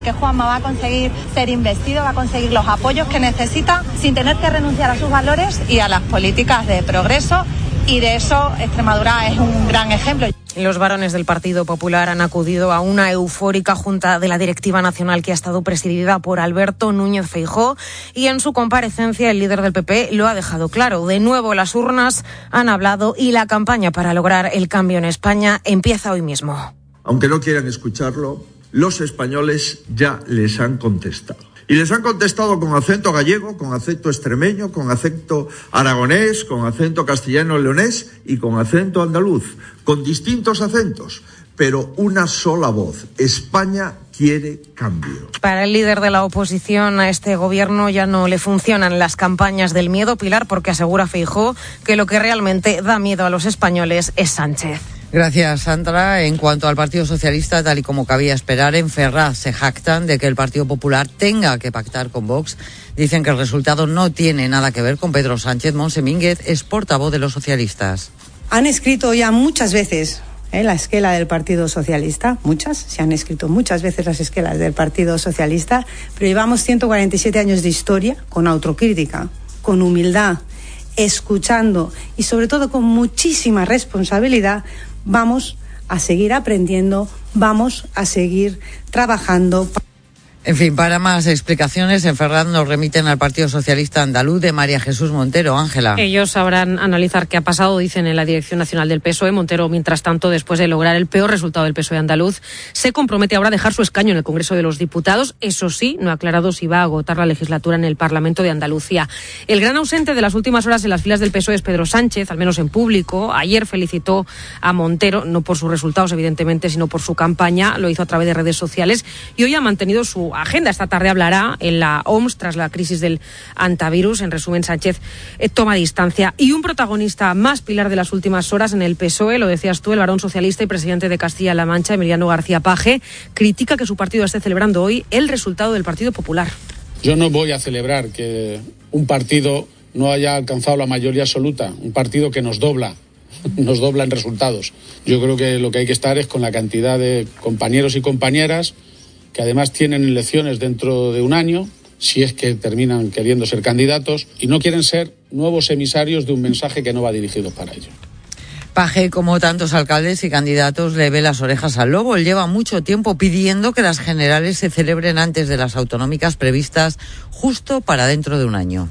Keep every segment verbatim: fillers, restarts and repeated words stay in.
Que Juanma va a conseguir ser investido, va a conseguir los apoyos que necesita sin tener que renunciar a sus valores y a las políticas de progreso, y de eso Extremadura es un gran ejemplo. Los varones del Partido Popular han acudido a una eufórica junta de la directiva nacional que ha estado presidida por Alberto Núñez Feijóo, y en su comparecencia el líder del P P lo ha dejado claro. De nuevo las urnas han hablado y la campaña para lograr el cambio en España empieza hoy mismo. Aunque no quieran escucharlo, los españoles ya les han contestado. Y les han contestado con acento gallego, con acento extremeño, con acento aragonés, con acento castellano-leonés y con acento andaluz, con distintos acentos, pero una sola voz. España quiere cambio. Para el líder de la oposición a este gobierno ya no le funcionan las campañas del miedo, Pilar, porque asegura Feijóo que lo que realmente da miedo a los españoles es Sánchez. Gracias, Sandra. En cuanto al Partido Socialista, tal y como cabía esperar, en Ferraz se jactan de que el Partido Popular tenga que pactar con Vox. Dicen que el resultado no tiene nada que ver con Pedro Sánchez. Montse Mínguez es portavoz de los socialistas. Han escrito ya muchas veces ¿eh? la esquela del Partido Socialista, muchas, se han escrito muchas veces las esquelas del Partido Socialista, pero llevamos ciento cuarenta y siete años de historia con autocrítica, con humildad, escuchando y sobre todo con muchísima responsabilidad. Vamos a seguir aprendiendo, vamos a seguir trabajando. En fin, para más explicaciones, en Ferraz nos remiten al Partido Socialista Andaluz de María Jesús Montero. Ángela. Ellos sabrán analizar qué ha pasado, dicen en la Dirección Nacional del P S O E. Montero, mientras tanto, después de lograr el peor resultado del P S O E andaluz, se compromete ahora a dejar su escaño en el Congreso de los Diputados. Eso sí, no ha aclarado si va a agotar la legislatura en el Parlamento de Andalucía. El gran ausente de las últimas horas en las filas del P S O E es Pedro Sánchez, al menos en público. Ayer felicitó a Montero, no por sus resultados, evidentemente, sino por su campaña. Lo hizo a través de redes sociales y hoy ha mantenido su agenda. Esta tarde hablará en la O M S tras la crisis del antivirus. En resumen, Sánchez eh, toma distancia. Y un protagonista más, Pilar, de las últimas horas en el P S O E, lo decías tú, el varón socialista y presidente de Castilla-La Mancha, Emiliano García Paje, critica que su partido esté celebrando hoy el resultado del Partido Popular. Yo no voy a celebrar que un partido no haya alcanzado la mayoría absoluta, un partido que nos dobla. nos dobla en resultados. Yo creo que lo que hay que estar es con la cantidad de compañeros y compañeras que además tienen elecciones dentro de un año, si es que terminan queriendo ser candidatos, y no quieren ser nuevos emisarios de un mensaje que no va dirigido para ellos. Paje, como tantos alcaldes y candidatos, le ve las orejas al lobo. Él lleva mucho tiempo pidiendo que las generales se celebren antes de las autonómicas previstas justo para dentro de un año.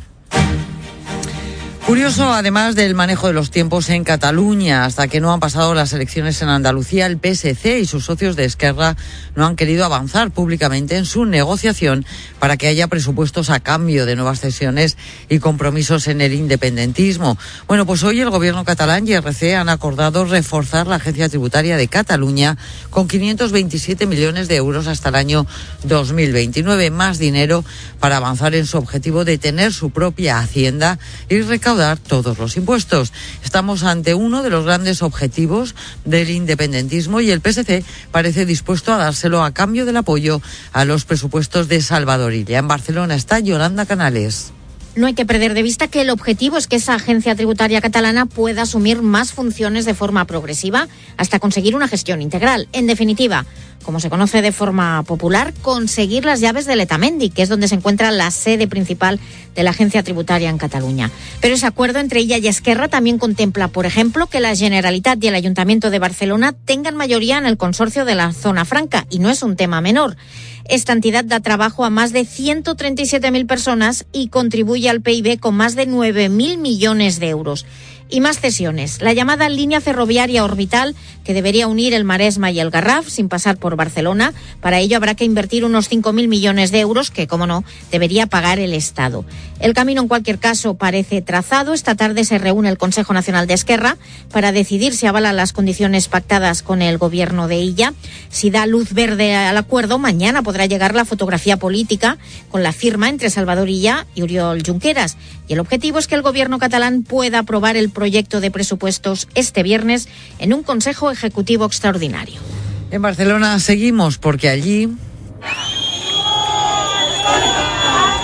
Curioso, además del manejo de los tiempos en Cataluña, hasta que no han pasado las elecciones en Andalucía, el P S C y sus socios de Esquerra no han querido avanzar públicamente en su negociación para que haya presupuestos a cambio de nuevas cesiones y compromisos en el independentismo. Bueno, pues hoy el gobierno catalán y R C han acordado reforzar la Agencia Tributaria de Cataluña con quinientos veintisiete millones de euros hasta el año dos mil veintinueve, más dinero para avanzar en su objetivo de tener su propia hacienda y recaudar todos los impuestos. Estamos ante uno de los grandes objetivos del independentismo y el P S C parece dispuesto a dárselo a cambio del apoyo a los presupuestos de Salvador Illa. En Barcelona está Yolanda Canales. No hay que perder de vista que el objetivo es que esa agencia tributaria catalana pueda asumir más funciones de forma progresiva hasta conseguir una gestión integral. En definitiva, como se conoce de forma popular, conseguir las llaves de Letamendi, que es donde se encuentra la sede principal de la agencia tributaria en Cataluña. Pero ese acuerdo entre ella y Esquerra también contempla, por ejemplo, que la Generalitat y el Ayuntamiento de Barcelona tengan mayoría en el consorcio de la Zona Franca, y no es un tema menor. Esta entidad da trabajo a más de ciento treinta y siete mil personas y contribuye al P I B con más de nueve mil millones de euros. Y más cesiones. La llamada línea ferroviaria orbital, que debería unir el Maresma y el Garraf sin pasar por Barcelona. Para ello habrá que invertir unos cinco mil millones de euros que, como no, debería pagar el Estado. El camino, en cualquier caso, parece trazado. Esta tarde se reúne el Consejo Nacional de Esquerra para decidir si avala las condiciones pactadas con el gobierno de Illa. Si da luz verde al acuerdo, mañana podrá llegar la fotografía política con la firma entre Salvador Illa y Oriol Junqueras. Y el objetivo es que el gobierno catalán pueda aprobar el proyecto de presupuestos este viernes en un Consejo Ejecutivo extraordinario. En Barcelona seguimos porque allí...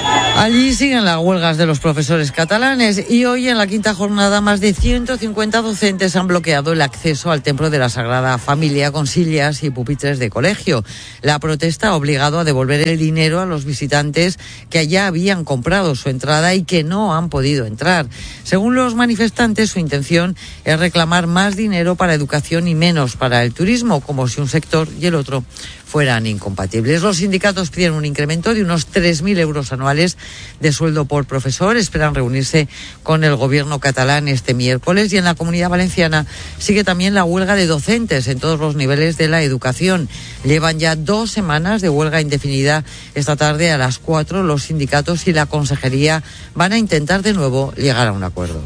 Allí siguen las huelgas de los profesores catalanes y hoy en la quinta jornada más de ciento cincuenta docentes han bloqueado el acceso al Templo de la Sagrada Familia con sillas y pupitres de colegio. La protesta ha obligado a devolver el dinero a los visitantes que allá habían comprado su entrada y que no han podido entrar. Según los manifestantes, su intención es reclamar más dinero para educación y menos para el turismo, como si un sector y el otro fueran incompatibles. Los sindicatos piden un incremento de unos tres mil euros anuales de sueldo por profesor. Esperan reunirse con el gobierno catalán este miércoles y en la Comunidad Valenciana sigue también la huelga de docentes en todos los niveles de la educación. Llevan ya dos semanas de huelga indefinida. Esta tarde a las cuatro los sindicatos y la consejería van a intentar de nuevo llegar a un acuerdo.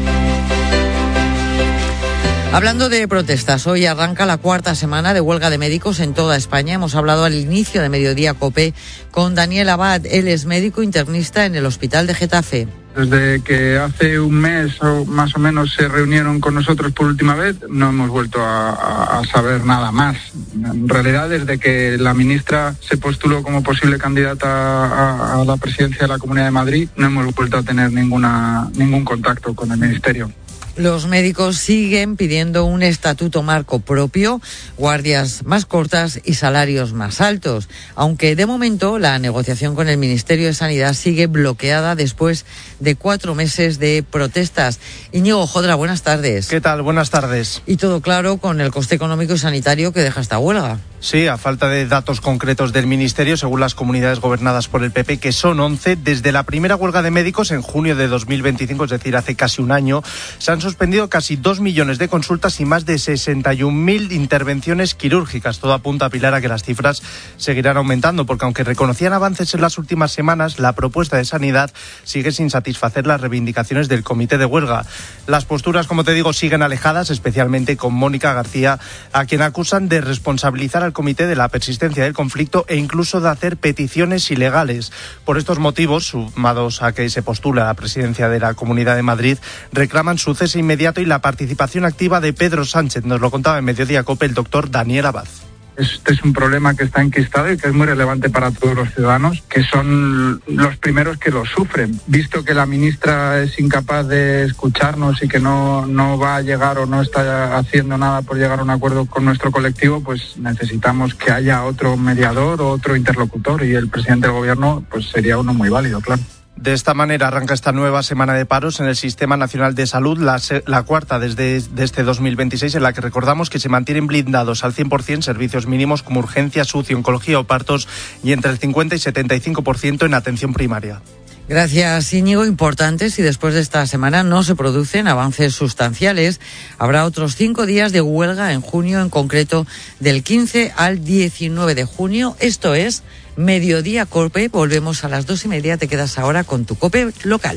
Hablando de protestas, hoy arranca la cuarta semana de huelga de médicos en toda España. Hemos hablado al inicio de Mediodía COPE con Daniel Abad. Él es médico internista en el Hospital de Getafe. Desde que hace un mes o más o menos se reunieron con nosotros por última vez, no hemos vuelto a, a saber nada más. En realidad, desde que la ministra se postuló como posible candidata a, a la presidencia de la Comunidad de Madrid, no hemos vuelto a tener ninguna ningún contacto con el Ministerio. Los médicos siguen pidiendo un estatuto marco propio, guardias más cortas y salarios más altos, aunque de momento la negociación con el Ministerio de Sanidad sigue bloqueada después de cuatro meses de protestas. Íñigo Jodra, buenas tardes. ¿Qué tal? Buenas tardes. Y todo claro con el coste económico y sanitario que deja esta huelga. Sí, a falta de datos concretos del Ministerio, según las comunidades gobernadas por el P P, que son once, desde la primera huelga de médicos en junio de dos mil veinticinco, es decir, hace casi un año, se han suspendido casi dos millones de consultas y más de sesenta y un mil intervenciones quirúrgicas. Todo apunta, Pilar, a que las cifras seguirán aumentando, porque aunque reconocían avances en las últimas semanas, la propuesta de Sanidad sigue sin satisfacer las reivindicaciones del comité de huelga. Las posturas, como te digo, siguen alejadas, especialmente con Mónica García, a quien acusan de responsabilizar al comité de la persistencia del conflicto e incluso de hacer peticiones ilegales. Por estos motivos, sumados a que se postula a la presidencia de la Comunidad de Madrid, reclaman su cese inmediato y la participación activa de Pedro Sánchez. Nos lo contaba en Mediodía COPE el doctor Daniel Abad. Este es un problema que está enquistado y que es muy relevante para todos los ciudadanos, que son los primeros que lo sufren. Visto que la ministra es incapaz de escucharnos y que no, no va a llegar o no está haciendo nada por llegar a un acuerdo con nuestro colectivo, pues necesitamos que haya otro mediador o otro interlocutor, y el presidente del gobierno pues sería uno muy válido, claro. De esta manera arranca esta nueva semana de paros en el Sistema Nacional de Salud, la, la cuarta desde de este dos mil veintiséis, en la que recordamos que se mantienen blindados al cien por ciento servicios mínimos como urgencias, U C I, oncología o partos, y entre el cincuenta y setenta y cinco por ciento en atención primaria. Gracias, Íñigo. Importantes, y después de esta semana no se producen avances sustanciales. Habrá otros cinco días de huelga en junio, en concreto del quince al diecinueve de junio. Esto es Mediodía COPE. Volvemos a las dos y media. Te quedas ahora con tu COPE local.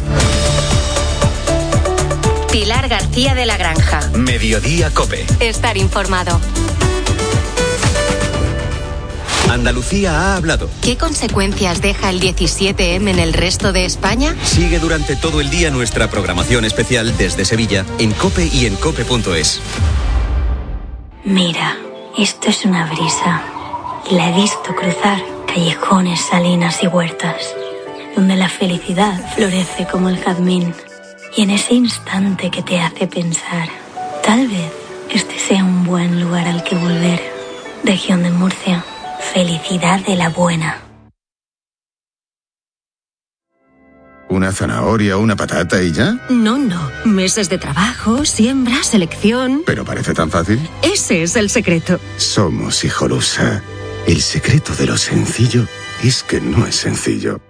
Pilar García de la Granja. Mediodía COPE. Estar informado. Andalucía ha hablado. ¿Qué consecuencias deja el diecisiete eme en el resto de España? Sigue durante todo el día nuestra programación especial desde Sevilla, en COPE y en cope punto es. Mira, esto es una brisa. La he visto cruzar callejones, salinas y huertas, donde la felicidad florece como el jazmín. Y en ese instante que te hace pensar, tal vez este sea un buen lugar al que volver. Región de Murcia. Felicidad de la buena. ¿Una zanahoria o una patata y ya? No, no. Meses de trabajo, siembra, selección. ¿Pero parece tan fácil? Ese es el secreto. Somos Hijolusa. El secreto de lo sencillo es que no es sencillo.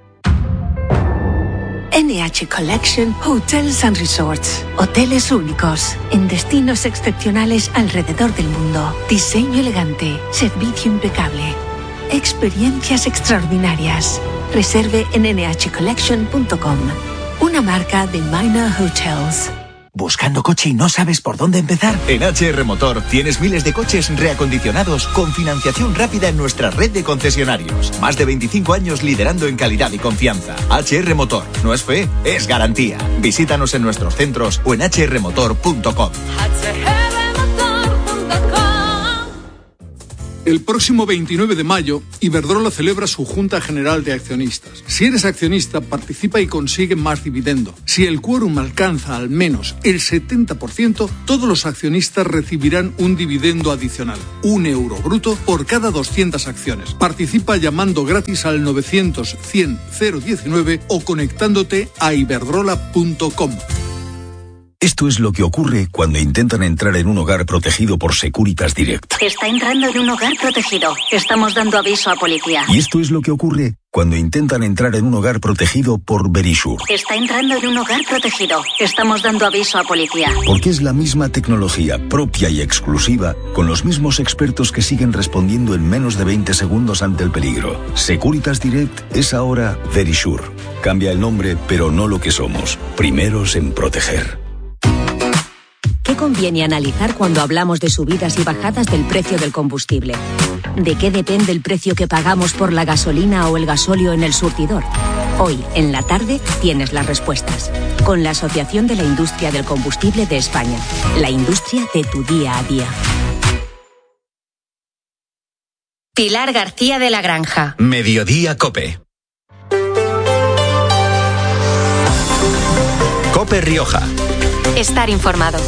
N H Collection Hotels and Resorts. Hoteles únicos, en destinos excepcionales alrededor del mundo. Diseño elegante, servicio impecable. Experiencias extraordinarias. Reserve en ene hache collection punto com. Una marca de Minor Hotels. ¿Buscando coche y no sabes por dónde empezar? En H R Motor tienes miles de coches reacondicionados con financiación rápida en nuestra red de concesionarios. Más de veinticinco años liderando en calidad y confianza. H R Motor. No es fe, es garantía. Visítanos en nuestros centros o en hache erre motor punto com. El próximo veintinueve de mayo, Iberdrola celebra su Junta General de Accionistas. Si eres accionista, participa y consigue más dividendo. Si el quórum alcanza al menos el setenta por ciento, todos los accionistas recibirán un dividendo adicional, un euro bruto por cada doscientas acciones. Participa llamando gratis al novecientos cien cero diecinueve o conectándote a iberdrola punto com. Esto es lo que ocurre cuando intentan entrar en un hogar protegido por Securitas Direct. Está entrando en un hogar protegido. Estamos dando aviso a policía. Y esto es lo que ocurre cuando intentan entrar en un hogar protegido por Verisure. Está entrando en un hogar protegido. Estamos dando aviso a policía. Porque es la misma tecnología propia y exclusiva, con los mismos expertos que siguen respondiendo en menos de veinte segundos ante el peligro. Securitas Direct es ahora Verisure. Cambia el nombre, pero no lo que somos. Primeros en proteger. ¿Qué conviene analizar cuando hablamos de subidas y bajadas del precio del combustible? ¿De qué depende el precio que pagamos por la gasolina o el gasóleo en el surtidor? Hoy, en la tarde, tienes las respuestas. Con la Asociación de la Industria del Combustible de España. La industria de tu día a día. Pilar García de la Granja. Mediodía Cope. Cope Rioja. Estar informado.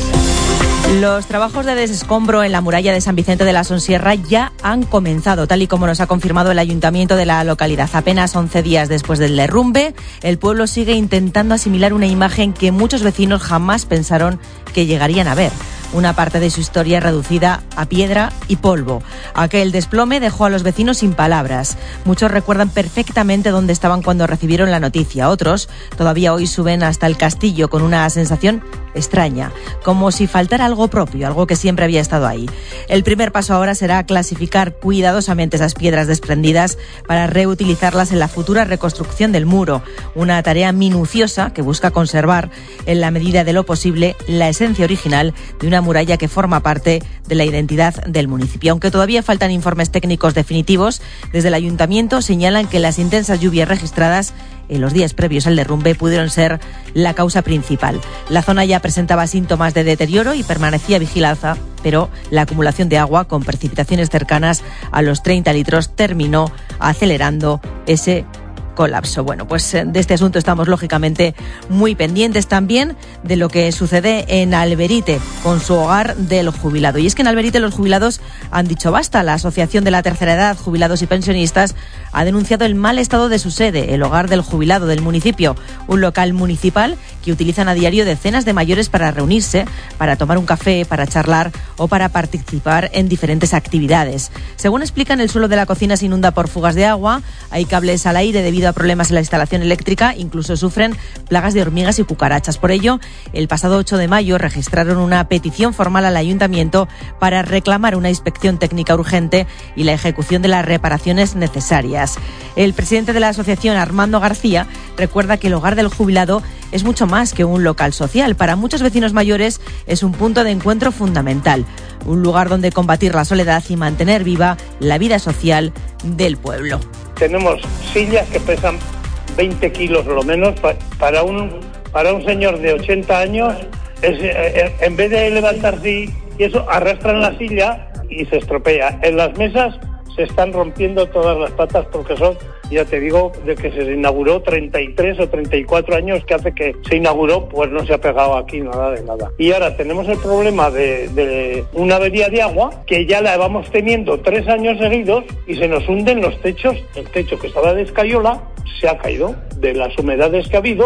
Los trabajos de desescombro en la muralla de San Vicente de la Sonsierra ya han comenzado, tal y como nos ha confirmado el ayuntamiento de la localidad. Apenas once días después del derrumbe, el pueblo sigue intentando asimilar una imagen que muchos vecinos jamás pensaron que llegarían a ver. Una parte de su historia reducida a piedra y polvo. Aquel desplome dejó a los vecinos sin palabras. Muchos recuerdan perfectamente dónde estaban cuando recibieron la noticia. Otros todavía hoy suben hasta el castillo con una sensación extraña, como si faltara algo propio, algo que siempre había estado ahí. El primer paso ahora será clasificar cuidadosamente esas piedras desprendidas para reutilizarlas en la futura reconstrucción del muro. Una tarea minuciosa que busca conservar, en la medida de lo posible, la esencia original de una muralla que forma parte de la identidad del municipio. Aunque todavía faltan informes técnicos definitivos, desde el ayuntamiento señalan que las intensas lluvias registradas en los días previos al derrumbe pudieron ser la causa principal. La zona ya presentaba síntomas de deterioro y permanecía vigilada, pero la acumulación de agua con precipitaciones cercanas a los treinta litros terminó acelerando ese colapso. Bueno, pues de este asunto estamos lógicamente muy pendientes también de lo que sucede en Alberite con su hogar del jubilado. Y es que en Alberite los jubilados han dicho basta. La Asociación de la Tercera Edad, Jubilados y Pensionistas ha denunciado el mal estado de su sede, el hogar del jubilado del municipio, un local municipal que utilizan a diario decenas de mayores para reunirse, para tomar un café, para charlar o para participar en diferentes actividades. Según explican, el suelo de la cocina se inunda por fugas de agua, hay cables al aire debido a problemas en la instalación eléctrica, incluso sufren plagas de hormigas y cucarachas. Por ello, el pasado ocho de mayo registraron una petición formal al ayuntamiento para reclamar una inspección técnica urgente y la ejecución de las reparaciones necesarias. El presidente de la asociación, Armando García, recuerda que el hogar del jubilado es mucho más que un local social. Para muchos vecinos mayores es un punto de encuentro fundamental, un lugar donde combatir la soledad y mantener viva la vida social del pueblo. Tenemos sillas que pesan veinte kilos lo menos. Para un, para un señor de ochenta años, es, en vez de levantarse y eso, arrastran la silla y se estropea. En las mesas se están rompiendo todas las patas porque son, ya te digo, de que se inauguró treinta y tres o treinta y cuatro años que hace que se inauguró, pues no se ha pegado aquí nada de nada. Y ahora tenemos el problema de, de una avería de agua que ya la vamos teniendo tres años seguidos y se nos hunden los techos. El techo que estaba de escayola se ha caído de las humedades que ha habido.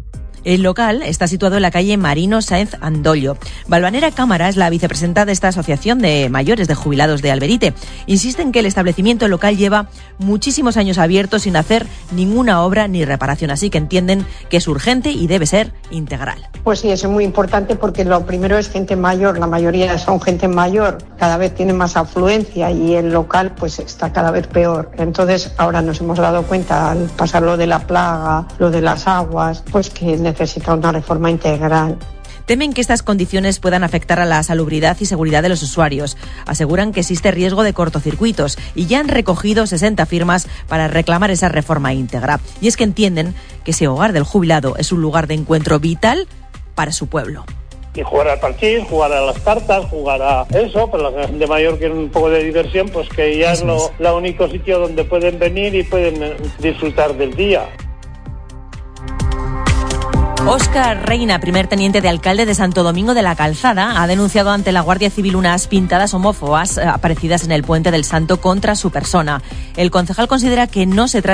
El local está situado en la calle Marino Sáenz Andollo. Valvanera Cámara es la vicepresidenta de esta asociación de mayores de jubilados de Alberite. Insiste en que el establecimiento local lleva muchísimos años abierto sin hacer ninguna obra ni reparación, así que entienden que es urgente y debe ser integral. Pues sí, eso es muy importante porque lo primero es gente mayor, la mayoría son gente mayor, cada vez tiene más afluencia y el local pues está cada vez peor. Entonces ahora nos hemos dado cuenta al pasar lo de la plaga, lo de las aguas, pues que necesitamos necesita una reforma integral. Temen que estas condiciones puedan afectar a la salubridad y seguridad de los usuarios. Aseguran que existe riesgo de cortocircuitos y ya han recogido sesenta firmas para reclamar esa reforma íntegra. Y es que entienden que ese hogar del jubilado es un lugar de encuentro vital para su pueblo. y jugar al parchís, jugar a las cartas, jugar a eso, pero la gente mayor quiere un poco de diversión, pues que ya es lo, el único sitio donde pueden venir y pueden disfrutar del día. Óscar Reina, primer teniente de alcalde de Santo Domingo de la Calzada, ha denunciado ante la Guardia Civil unas pintadas homófobas aparecidas en el Puente del Santo contra su persona. El concejal considera que no se trata